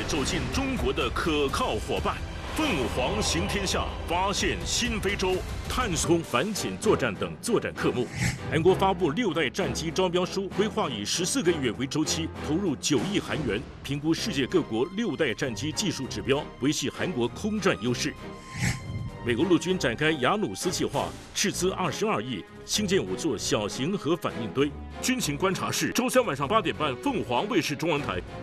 走进中国的可靠伙伴。凤凰行天下，发现新非洲，探索反潜作战等作战科目。韩国发布6代战机招标书，规划以14个月为周期，投入9亿韩元，评估世界各国6代战机技术指标，维系韩国空战优势。美国陆军展开雅努斯计划，斥资22亿兴建5座小型核反应堆。军情观察室，周3晚上8点半，凤凰卫视中文台